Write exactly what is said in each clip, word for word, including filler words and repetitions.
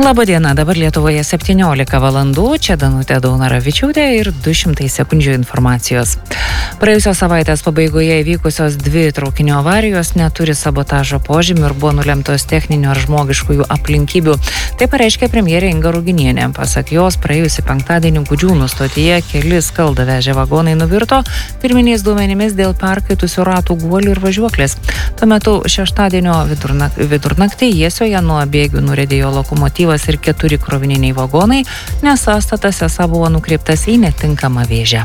Labą dieną, dabar Lietuvoje septyniolika valandų, čia Danutė Daunaravičiūtė ir du šimtai sekundžių informacijos. Praėjusios savaitės pabaigoje įvykusios dvi traukinio avarijos neturi sabotažo požymių ir buvo nulemtos techninių ar žmogiškųjų aplinkybių. Tai pareiškė premjerė Inga Ruginienė. Pasak jos, praėjusį penktadienį Gudžiūnų stotyje keli skaldą vežę vagonai nuvirto, pirminiais duomenimis dėl perkaitusių ratų guolių ir važiuoklės. Tuo metu šeštadienio vidurnak- vidurnaktį Jiesioje nuo bėgių nuriedėjo lokomotyvas ir keturi krovininiai vagonai, nes sąstatas esą buvo nukreiptas į netinkamą vėžę.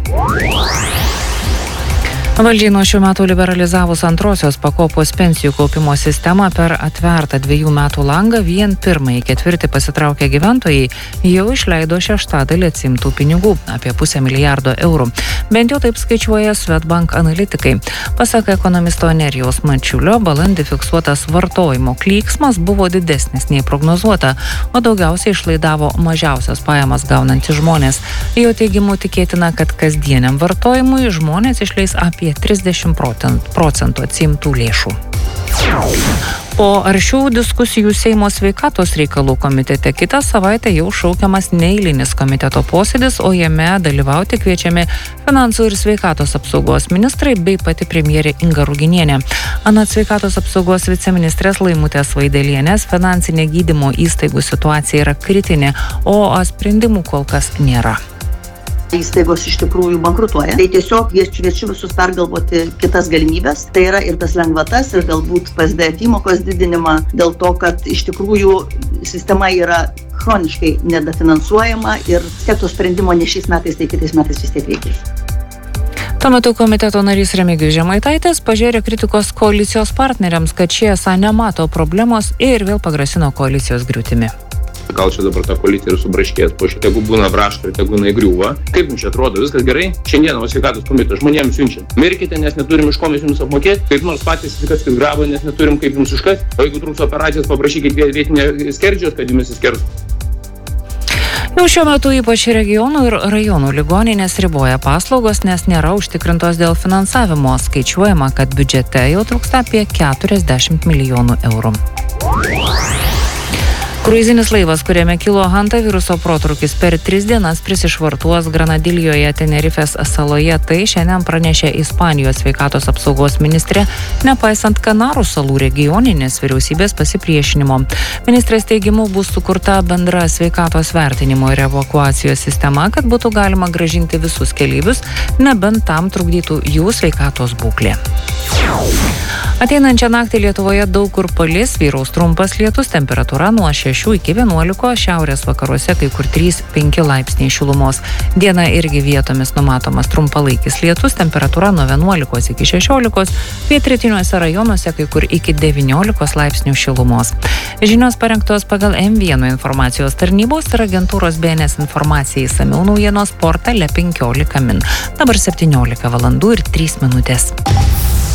Valdžiai nuo šių metų liberalizavus antrosios pakopos pensijų kaupimo sistemą per atvertą dviejų metų langą vien pirmąjį ketvirtį pasitraukę gyventojai jau išleido šeštadalį atsiimtų pinigų, apie pusę milijardo eurų. Bent jau taip skaičiuoja Swedbank analitikai. Pasak ekonomisto Nerijaus Mačiulio, balandį fiksuotas vartojimo klyksmas buvo didesnis nei prognozuota, o daugiausiai išlaidavo mažiausias pajamas gaunantys žmonės. Jo teigimu tikėtina, kad kasdieniam vartojimui žmonės išleis apie trisdešimt procentų atsiimtų lėšų. Po aršių diskusijų Seimo sveikatos reikalų komitete kitą savaitę jau šaukiamas neeilinis komiteto posėdis, o jame dalyvauti kviečiami finansų ir sveikatos apsaugos ministrai bei pati premjerė Inga Ruginienė. Anot sveikatos apsaugos viceministrės Laimutės Vaidelienės, finansinė gydymo įstaigų situacija yra kritinė, o sprendimų kol kas nėra. Įstaigos iš tikrųjų bankrutuoja. Tai tiesiog kviečiu visus pergalvoti kitas galimybės. Tai yra ir tas lengvatas, ir galbūt P S D F įmokos didinimą, dėl to, kad iš tikrųjų sistema yra chroniškai nedafinansuojama ir tiek to sprendimo ne šiais metais, tai kitais metais vis tiek reikės. Tuo metu komiteto narys Remigijus Žemaitaitis pažėrė kritikos koalicijos partneriams, kad šie esą nemato problemos ir vėl pagrasino koalicijos griūtimi. Gal čia dabar ta koalicija ir subraškės, po šitą, jeigu būna braška ir tegu jinai griūva. Kaip jums čia atrodo, viskas gerai? Šiandieną sveikatos komitetas žmonėms siunčia. Mirkite, nes neturim iš ko mes jums apmokėti, kaip nors patys kas kaip grabo, nes neturim kaip jums užkasti. O jeigu trūks operacijos, paprašykit vietinę skerdžios, kad jums įskerstų. Jau šiuo metu ypač regionų ir rajonų ligoninės riboja paslaugos, nes nėra užtikrintos dėl finansavimo. Skaičiuojama, kad biudžete jau trūksta apie keturiasdešimt milijonų eurų. Kruizinis laivas, kuriame kilo hantaviruso protrūkis, per tris dienas prisišvartuos Granadiljoje Tenerifės saloje. Tai šiandien pranešė Ispanijos sveikatos apsaugos ministrė, nepaisant Kanarų salų regioninės vyriausybės pasipriešinimo. Ministrės teigimu bus sukurta bendra sveikatos vertinimo ir evakuacijos sistema, kad būtų galima grąžinti visus keleivius, nebent tam trukdytų jų sveikatos būklė. Ateinančią naktį Lietuvoje daug kur palis, vyraus trumpas lietus, temperatūra nuo šešių iki vienuolikos, šiaurės vakaruose kai kur trys penki laipsniai šilumos. Diena irgi vietomis numatomas trumpalaikis lietus, temperatūra nuo vienuolikos iki šešiolikos, pietrytiniuose rajonuose kai kur iki devyniolikos laipsnių šilumos. Žinios parengtos pagal M vienas informacijos tarnybos ir agentūros B N S informacijai išsamiau naujienos portale penkiolika min. Dabar septyniolika valandų ir trys minutės.